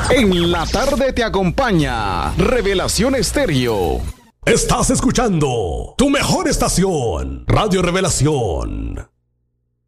En la tarde te acompaña Revelación Estéreo. Estás escuchando tu mejor estación, Radio Revelación.